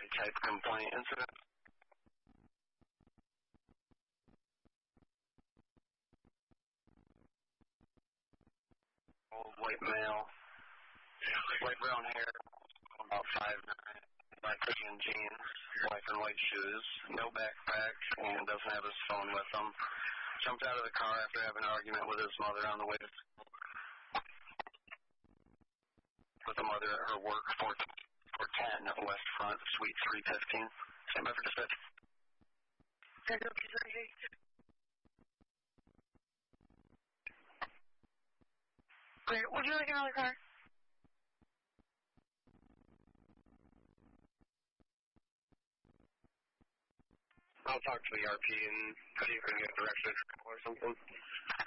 type complaint incident. Old white male, light brown hair, about 5'9", black hoodie and jeans, black and white shoes, no backpack, and doesn't have his phone with him. Jumped out of the car after having an argument with his mother on the way to school. With the mother at her work, 410 at West Front, Suite 315. Stand by for dispatch. Great. Would you like another car? I'll talk to the RP and see if we can get direction or something.